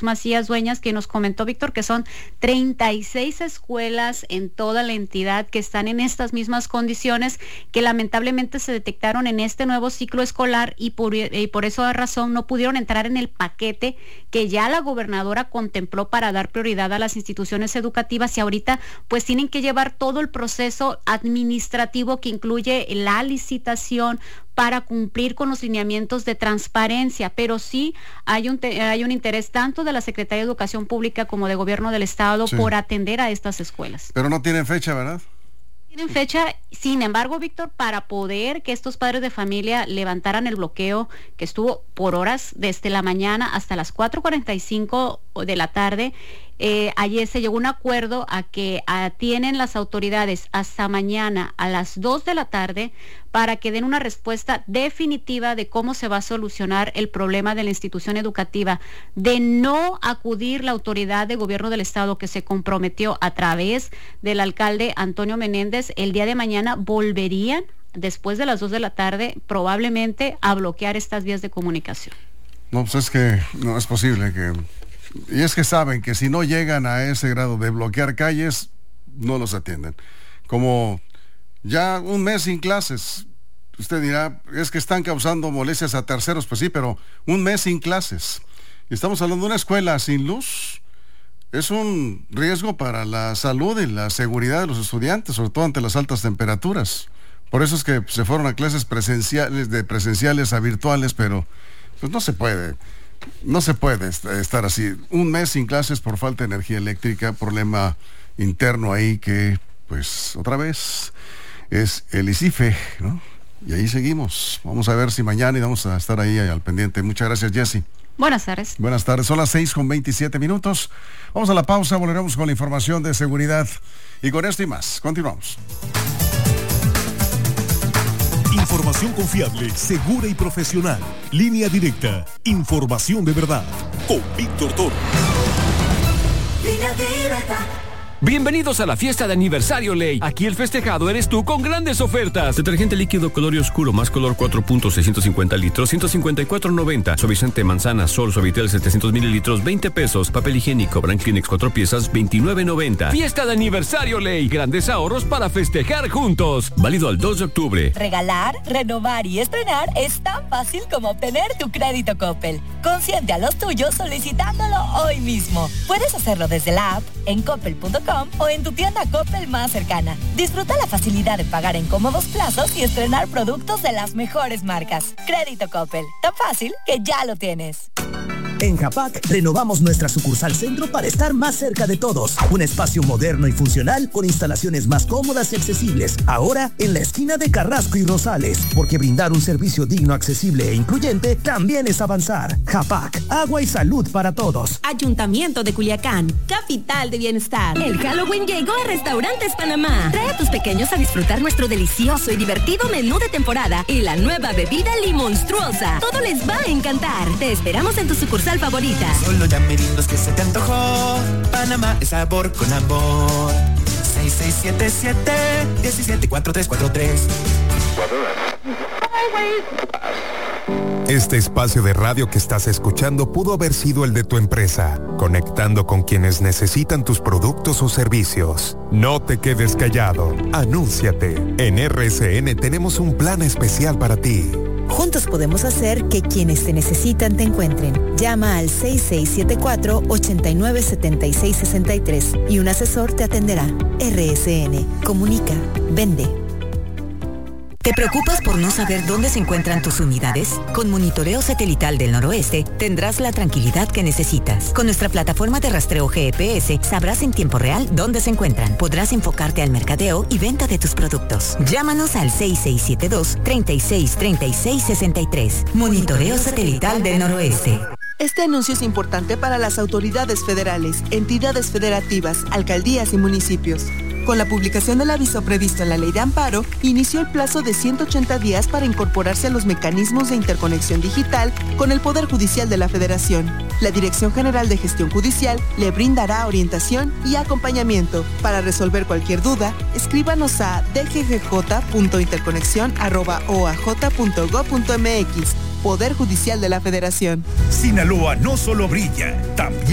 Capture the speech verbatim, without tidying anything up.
Macías Dueñas, que nos comentó, Víctor, que son treinta y seis escuelas en toda la entidad que están en estas mismas condiciones, que lamentablemente se detectaron en este nuevo ciclo escolar y por, y por esa razón no pudieron entrar en el paquete que ya la gobernadora contempló para dar prioridad a las instituciones educativas, y ahorita pues tienen que llevar todo el proceso administrativo que incluye la licitación para cumplir con los lineamientos de transparencia, pero sí hay un te- hay un interés tanto de la Secretaría de Educación Pública como de Gobierno del Estado sí. por atender a estas escuelas. Pero no tienen fecha, ¿verdad? Tienen fecha, sin embargo, Víctor, para poder que estos padres de familia levantaran el bloqueo que estuvo por horas desde la mañana hasta las cuatro cuarenta y cinco de la tarde, eh, ayer se llegó a un acuerdo a que a, tienen las autoridades hasta mañana a las dos de la tarde para que den una respuesta definitiva de cómo se va a solucionar el problema de la institución educativa. De no acudir la autoridad de Gobierno del Estado que se comprometió a través del alcalde Antonio Menéndez, el día de mañana volverían después de las dos de la tarde probablemente a bloquear estas vías de comunicación. No, pues es que no es posible que... Y es que saben que si no llegan a ese grado de bloquear calles, no los atienden. Como ya un mes sin clases, usted dirá, es que están causando molestias a terceros, pues sí, pero un mes sin clases. Y estamos hablando de una escuela sin luz. Es un riesgo para la salud y la seguridad de los estudiantes, sobre todo ante las altas temperaturas. Por eso es que se fueron a clases presenciales, de presenciales a virtuales, pero pues no se puede. No se puede estar así. Un mes sin clases por falta de energía eléctrica, problema interno ahí que, pues, otra vez es el ICIFE, ¿no? Y ahí seguimos. Vamos a ver si mañana y vamos a estar ahí al pendiente. Muchas gracias, Jessy. Buenas tardes. Buenas tardes, son las seis con veintisiete minutos. Vamos a la pausa, volveremos con la información de seguridad. Y con esto y más, continuamos. Información confiable, segura y profesional. Línea directa. Información de verdad. Con Víctor Toro. Línea directa. Bienvenidos a la fiesta de aniversario Ley. Aquí el festejado eres tú con grandes ofertas. Detergente líquido color y oscuro más color cuatro punto seiscientos cincuenta litros, ciento cincuenta y cuatro noventa. Suavizante manzana Sol Suavitel setecientos mililitros, veinte pesos. Papel higiénico Brand Kleenex cuatro piezas, veintinueve noventa. Fiesta de aniversario Ley. Grandes ahorros para festejar juntos. Válido al dos de octubre. Regalar, renovar y estrenar es tan fácil como obtener tu crédito Coppel. Consiente a los tuyos solicitándolo hoy mismo. Puedes hacerlo desde la app, en coppel punto com o en tu tienda Coppel más cercana. Disfruta la facilidad de pagar en cómodos plazos y estrenar productos de las mejores marcas. Crédito Coppel, tan fácil que ya lo tienes. En Japac renovamos nuestra sucursal centro para estar más cerca de todos. Un espacio moderno y funcional con instalaciones más cómodas y accesibles. Ahora en la esquina de Carrasco y Rosales, porque brindar un servicio digno, accesible e incluyente también es avanzar. Japac, agua y salud para todos. Ayuntamiento de Culiacán, capital de bienestar. El Halloween llegó a Restaurantes Panamá. Trae a tus pequeños a disfrutar nuestro delicioso y divertido menú de temporada y la nueva bebida Limonstruosa. Todo les va a encantar. Te esperamos en tu sucursal favorita. Solo llamerillos que se te antojó. Panamá es sabor con amor. seis seis siete siete, uno siete cuatro tres cuatro tres. Este espacio de radio que estás escuchando pudo haber sido el de tu empresa, conectando con quienes necesitan tus productos o servicios. No te quedes callado. Anúnciate. En R S N tenemos un plan especial para ti. Juntos podemos hacer que quienes te necesitan te encuentren. Llama al seis seis siete cuatro, ocho nueve siete seis seis tres y un asesor te atenderá. R S N. Comunica. Vende. ¿Te preocupas por no saber dónde se encuentran tus unidades? Con Monitoreo Satelital del Noroeste tendrás la tranquilidad que necesitas. Con nuestra plataforma de rastreo G P S sabrás en tiempo real dónde se encuentran. Podrás enfocarte al mercadeo y venta de tus productos. Llámanos al seis seis siete dos, tres seis tres seis seis tres. Monitoreo Satelital del Noroeste. Este anuncio es importante para las autoridades federales, entidades federativas, alcaldías y municipios. Con la publicación del aviso previsto en la Ley de Amparo, inició el plazo de ciento ochenta días para incorporarse a los mecanismos de interconexión digital con el Poder Judicial de la Federación. La Dirección General de Gestión Judicial le brindará orientación y acompañamiento. Para resolver cualquier duda, escríbanos a d g g j punto interconexión arroba o a j punto gob punto m x. Poder Judicial de la Federación. Sinaloa no solo brilla, también